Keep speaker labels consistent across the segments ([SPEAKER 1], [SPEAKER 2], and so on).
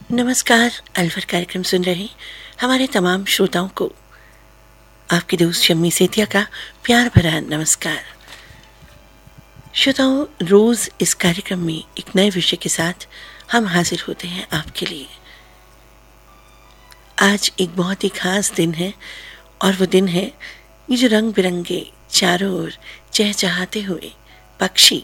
[SPEAKER 1] नमस्कार। अलवर कार्यक्रम सुन रहे हमारे तमाम श्रोताओं को आपकी दोस्त शम्मी सेतिया का प्यार भरा नमस्कार। श्रोताओं, रोज इस कार्यक्रम में एक नए विषय के साथ हम हाजिर होते हैं आपके लिए। आज एक बहुत ही खास दिन है और वो दिन है ये जो रंग बिरंगे चारों ओर चहचहाते हुए पक्षी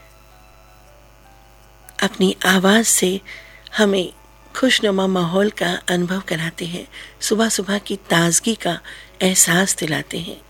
[SPEAKER 1] अपनी आवाज से हमें खुशनुमा माहौल का अनुभव कराते हैं, सुबह सुबह की ताजगी का एहसास दिलाते हैं।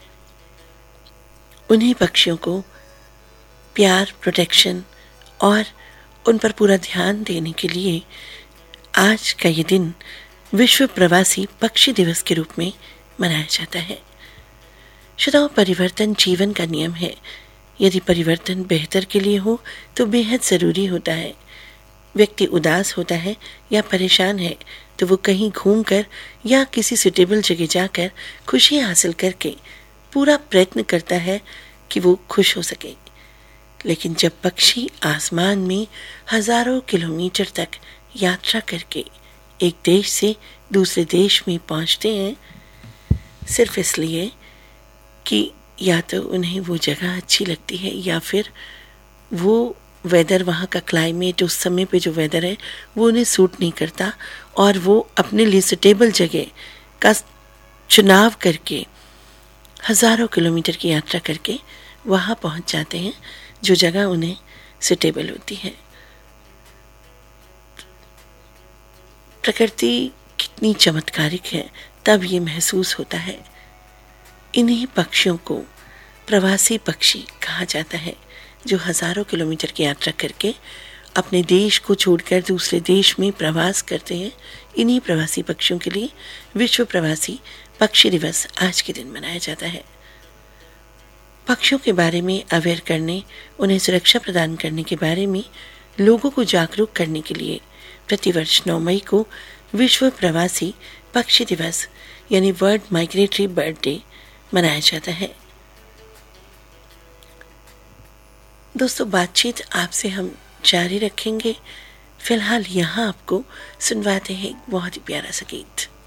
[SPEAKER 1] उन्हीं पक्षियों को प्यार, प्रोटेक्शन और उन पर पूरा ध्यान देने के लिए आज का ये दिन विश्व प्रवासी पक्षी दिवस के रूप में मनाया जाता है। श्रोताओं, परिवर्तन जीवन का नियम है। यदि परिवर्तन बेहतर के लिए हो तो बेहद ज़रूरी होता है। व्यक्ति उदास होता है या परेशान है तो वो कहीं घूमकर या किसी सुटेबल जगह जाकर खुशी हासिल करके पूरा प्रयत्न करता है कि वो खुश हो सके। लेकिन जब पक्षी आसमान में हजारों किलोमीटर तक यात्रा करके एक देश से दूसरे देश में पहुंचते हैं, सिर्फ इसलिए कि या तो उन्हें वो जगह अच्छी लगती है या फिर वो वेदर, वहाँ का क्लाइमेट, उस समय पे जो वेदर है वो उन्हें सूट नहीं करता और वो अपने लिए सुटेबल जगह का चुनाव करके हज़ारों किलोमीटर की यात्रा करके वहाँ पहुँच जाते हैं जो जगह उन्हें सुटेबल होती है। प्रकृति कितनी चमत्कारिक है तब ये महसूस होता है। इन्हीं पक्षियों को प्रवासी पक्षी कहा जाता है जो हजारों किलोमीटर की यात्रा करके अपने देश को छोड़कर दूसरे देश में प्रवास करते हैं। इन्हीं प्रवासी पक्षियों के लिए विश्व प्रवासी पक्षी दिवस आज के दिन मनाया जाता है। पक्षियों के बारे में अवेयर करने, उन्हें सुरक्षा प्रदान करने के बारे में लोगों को जागरूक करने के लिए प्रतिवर्ष 9 मई को विश्व प्रवासी पक्षी दिवस यानी वर्ल्ड माइग्रेटरी बर्ड डे मनाया जाता है। दोस्तों, बातचीत आपसे हम जारी रखेंगे। फिलहाल यहाँ आपको सुनवाते हैं एक बहुत ही प्यारा सा गीत।